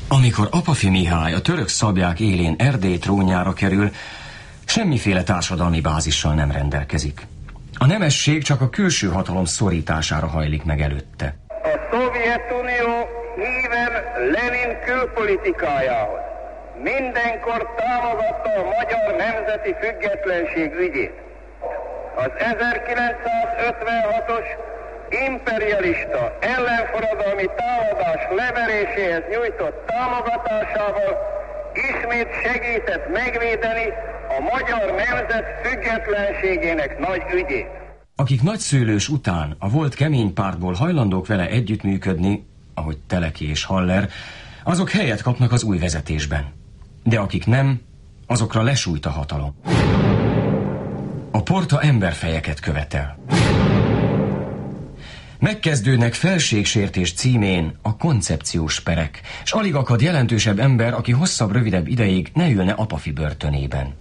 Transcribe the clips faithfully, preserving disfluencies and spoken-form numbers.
Amikor Apafi Mihály a török szablyák élén Erdély trónjára kerül, semmiféle társadalmi bázissal nem rendelkezik. A nemesség csak a külső hatalom szorítására hajlik meg előtte. A Szovjetunió híven Lenin külpolitikájához mindenkor támogatta a magyar nemzeti függetlenség ügyét. Az ezerkilencszázötvenhatos imperialista ellenforradalmi támadás leveréséhez nyújtott támogatásával ismét segített megvédeni a magyar nemzet függetlenségének nagy ügyét. Akik nagyszőlős után a volt kemény pártból hajlandók vele együttműködni, ahogy Teleki és Haller, azok helyet kapnak az új vezetésben. De akik nem, azokra lesújt a hatalom. A porta emberfejeket követel. Megkezdődnek felségsértés címén a koncepciós perek, s alig akad jelentősebb ember, aki hosszabb-rövidebb ideig ne ülne Apafi börtönében.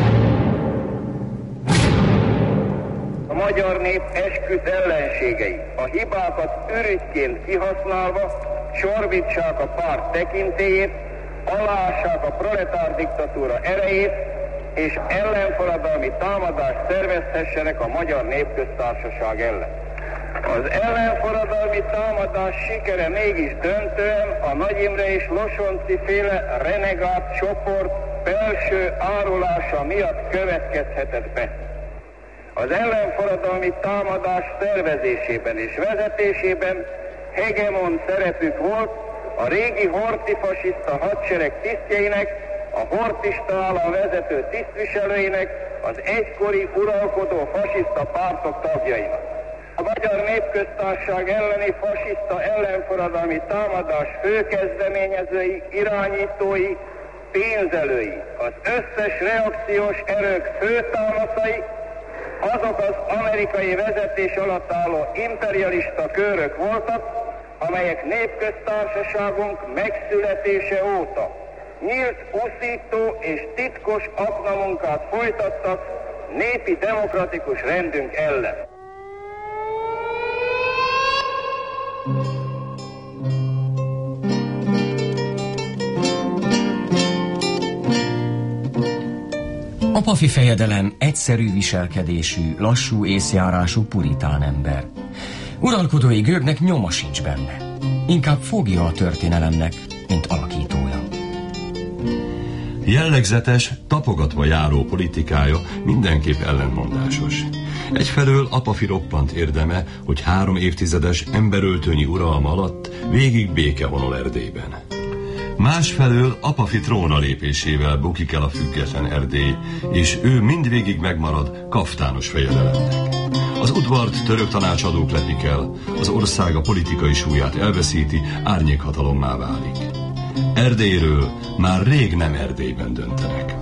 A magyar nép esküdt ellenségei a hibákat ürügyként kihasználva csorbítsák a párt tekintélyét, aláássák a proletár diktatúra erejét, és ellenforradalmi támadást szervezhessenek a Magyar Népköztársaság ellen. Az ellenforradalmi támadás sikere mégis döntően a Nagy Imre és Losonci féle renegát csoport belső árulása miatt következhetett be. Az ellenforradalmi támadás szervezésében és vezetésében hegemon szerepük volt a régi horthy fasiszta hadsereg tisztjeinek, a horthysta állam vezető tisztviselőinek, az egykori uralkodó fasiszta pártok tagjainak. A Magyar Népköztársaság elleni fasiszta ellenforradalmi támadás főkezdeményezői, irányítói, pénzelői, az összes reakciós erők főtámaszai, azok az amerikai vezetés alatt álló imperialista körök voltak, amelyek népköztársaságunk megszületése óta nyílt, uszító és titkos aknamunkát folytattak népi demokratikus rendünk ellen. Apafi fejedelem egyszerű viselkedésű, lassú észjárású puritán ember. Uralkodói gőgnek nyoma sincs benne. Inkább fogja a történelemnek, mint alakítója. Jellegzetes, tapogatva járó politikája mindenképp ellentmondásos. Egyfelől Apafi roppant érdeme, hogy három évtizedes emberöltőnyi uralma alatt végig béke vonul Erdélyben. Másfelől Apafi trónra lépésével bukik el a független Erdély, és ő mindvégig megmarad kaftános fejedelemnek. Az udvart török tanácsadók lepik el, az ország a politikai súlyát elveszíti, árnyékhatalommá válik. Erdélyről már rég nem Erdélyben döntenek.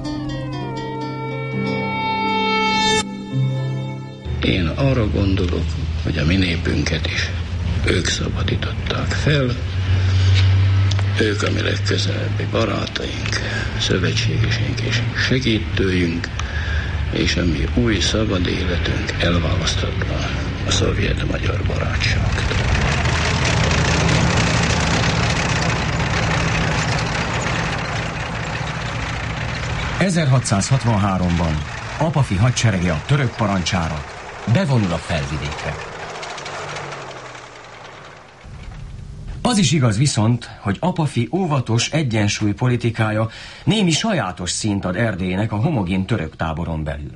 Én arra gondolok, hogy a mi népünket is ők szabadították fel, ők a mi legközelebbi barátaink, szövetségeseink és segítőjünk, és a mi új szabad életünk elválasztatlan a szovjet-magyar barátságtól. ezerhatszázhatvanháromban Apafi hadserege a török parancsára bevonul a felvidékre. Az is igaz viszont, hogy Apafi óvatos egyensúly politikája némi sajátos színt ad Erdélynek a homogén török táboron belül.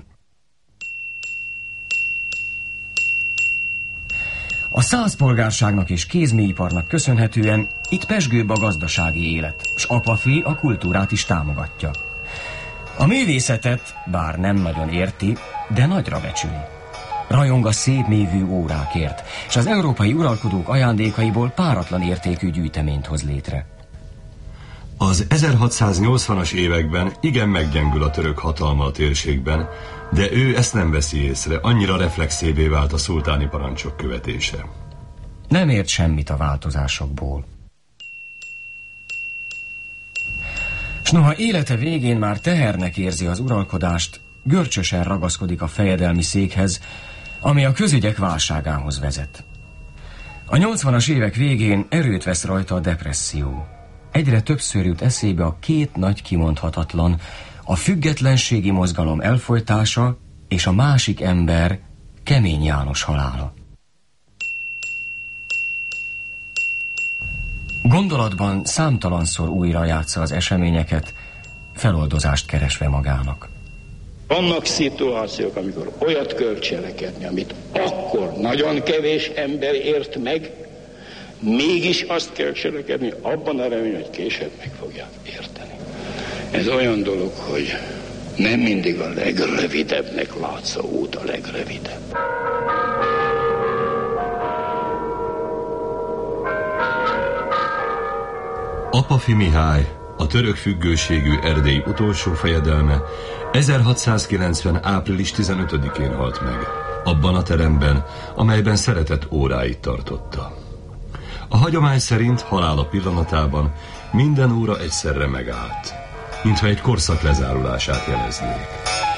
A százpolgárságnak és kézműiparnak köszönhetően itt pezsgőbb a gazdasági élet, s Apafi a kultúrát is támogatja. A művészetet, bár nem nagyon érti, de nagyra becsüli. Rajong a szép mévű órákért, és az európai uralkodók ajándékaiból páratlan értékű gyűjteményt hoz létre. Az ezerhatszáznyolcvanas években igen meggyengül a török hatalma a térségben, de ő ezt nem veszi észre, annyira reflexévé vált a szultáni parancsok követése. Nem ért semmit a változásokból. S noha élete végén már tehernek érzi az uralkodást, görcsösen ragaszkodik a fejedelmi székhez, ami a közügyek válságához vezet. A nyolcvanas évek végén erőt vesz rajta a depresszió. egyre többször jut eszébe a két nagy kimondhatatlan, a függetlenségi mozgalom elfojtása és a másik ember, Kemény János halála. Gondolatban számtalanszor újra játsza az eseményeket, feloldozást keresve magának. Vannak szituációk, amikor olyat kell cselekedni, amit akkor nagyon kevés ember ért meg, mégis azt kell cselekedni, abban a remény, hogy később meg fogják érteni. Ez olyan dolog, hogy nem mindig a legrövidebbnek látszó út a legrövidebb. Apafi Mihály, a török függőségű Erdély utolsó fejedelme ezerhatszázkilencven. április tizenötödikén halt meg, abban a teremben, amelyben szeretett óráit tartotta. A hagyomány szerint halála pillanatában minden óra egyszerre megállt, mintha egy korszak lezárulását jeleznék.